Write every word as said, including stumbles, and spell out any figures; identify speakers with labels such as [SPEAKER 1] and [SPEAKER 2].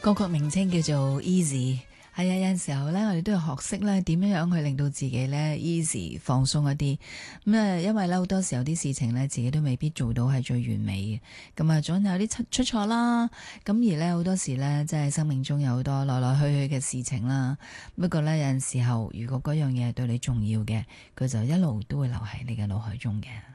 [SPEAKER 1] 歌曲名稱叫做 Easy。係啊，有陣時候咧，我哋都要學識咧點樣樣去令到自己咧 easy 放鬆一啲。咁啊，因為咧好多時候啲事情咧自己都未必做到係最完美嘅。咁啊，總有啲出出錯啦。咁而咧好多時咧，即係生命中有好多來來去去嘅事情啦。不過咧有陣時候，如果嗰樣嘢係對你重要嘅，佢就一路都會留喺你嘅腦海中嘅。